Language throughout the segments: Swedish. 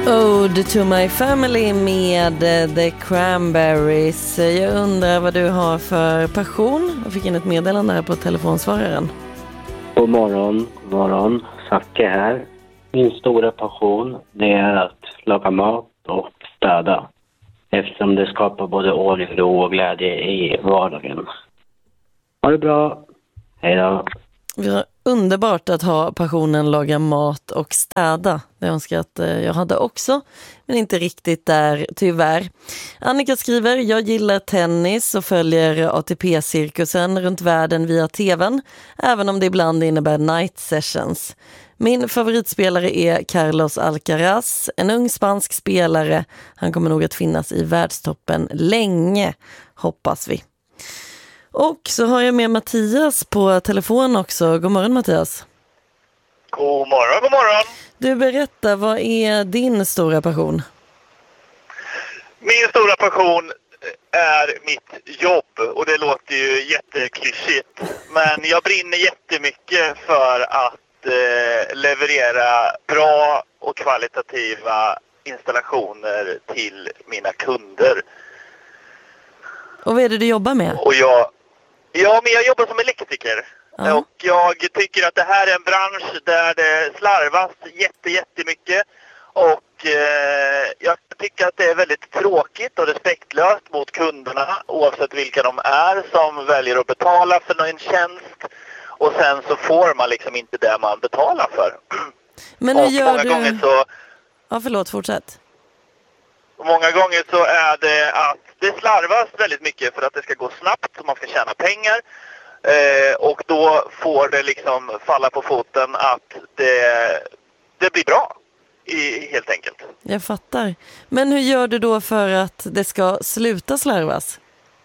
Ode to my family med The Cranberries. Jag undrar vad du har för passion. Jag fick in ett meddelande här på telefonsvararen. God morgon. Zacke här. Min stora passion det är att laga mat och städa. Eftersom det skapar både ordning, ro och glädje i vardagen. Ha det bra. Hej då. Vi har underbart att ha passionen laga mat och städa. Det önskar jag att jag hade också, men inte riktigt där tyvärr. Annika skriver, jag gillar tennis och följer ATP-cirkusen runt världen via tvn, även om det ibland innebär night sessions. Min favoritspelare är Carlos Alcaraz, en ung spansk spelare. Han kommer nog att finnas i världstoppen länge, hoppas vi. Och så har jag med Mattias på telefon också. God morgon Mattias. God morgon. Du, berättar, vad är din stora passion? Min stora passion är mitt jobb och det låter ju jätteklyschigt. Men jag brinner jättemycket för att leverera bra och kvalitativa installationer till mina kunder. Och vad är det du jobbar med? Och men jag jobbar som elektriker. Ja. Och jag tycker att det här är en bransch där det slarvas jättemycket. Och jag tycker att det är väldigt tråkigt och respektlöst mot kunderna, oavsett vilka de är, som väljer att betala för en tjänst. Och sen så får man liksom inte det man betalar för. Men hur gör många du? Gånger så... Ja, förlåt, fortsätt. Många gånger så är det att det slarvas väldigt mycket för att det ska gå snabbt och man ska tjäna pengar. Och då får det liksom falla på foten att det blir bra, helt enkelt. Jag fattar. Men hur gör du då för att det ska sluta slarvas?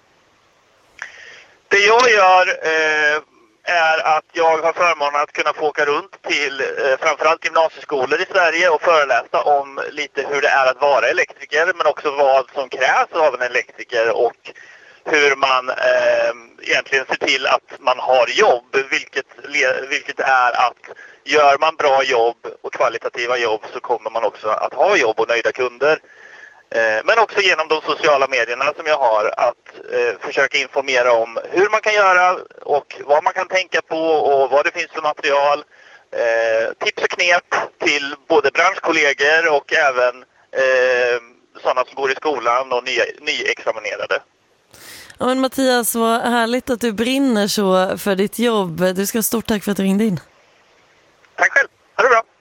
Det jag gör är att jag har förmånen att kunna få åka runt till framförallt gymnasieskolor i Sverige och föreläsa om lite hur det är att vara elektriker, men också vad som krävs av en elektriker och hur man egentligen ser till att man har jobb, vilket är att gör man bra jobb och kvalitativa jobb så kommer man också att ha jobb och nöjda kunder. Men också genom de sociala medierna som jag har att försöka informera om hur man kan göra och vad man kan tänka på och vad det finns för material. Tips och knep till både branschkollegor och även sådana som går i skolan och nyexaminerade. Ja, men Mattias, vad härligt att du brinner så för ditt jobb. Du ska ha stort tack för att du ringde in. Tack själv. Ha det bra.